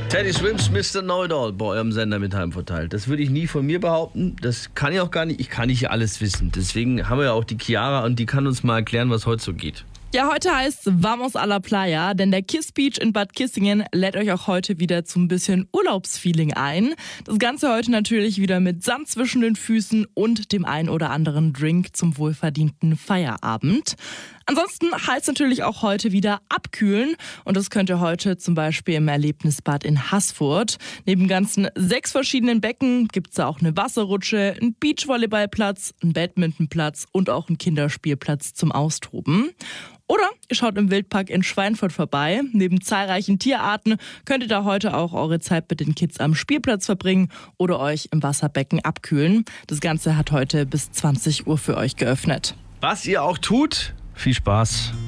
Teddy Swims Mr. Know-it-all bei eurem Sender mit heimverteilt. Das würde ich nie von mir behaupten. Das kann ich auch gar nicht. Ich kann nicht alles wissen. Deswegen haben wir ja auch die Chiara und die kann uns mal erklären, was heute so geht. Ja, heute heißt Vamos a la Playa, denn der Kiss Beach in Bad Kissingen lädt euch auch heute wieder zu ein bisschen Urlaubsfeeling ein. Das Ganze heute natürlich wieder mit Sand zwischen den Füßen und dem ein oder anderen Drink zum wohlverdienten Feierabend. Ansonsten heißt natürlich auch heute wieder abkühlen und das könnt ihr heute zum Beispiel im Erlebnisbad in Haßfurt. Neben ganzen 6 verschiedenen Becken gibt's da auch eine Wasserrutsche, einen Beachvolleyballplatz, einen Badmintonplatz und auch einen Kinderspielplatz zum Austoben. Oder ihr schaut im Wildpark in Schweinfurt vorbei. Neben zahlreichen Tierarten könnt ihr da heute auch eure Zeit mit den Kids am Spielplatz verbringen oder euch im Wasserbecken abkühlen. Das Ganze hat heute bis 20 Uhr für euch geöffnet. Was ihr auch tut, viel Spaß.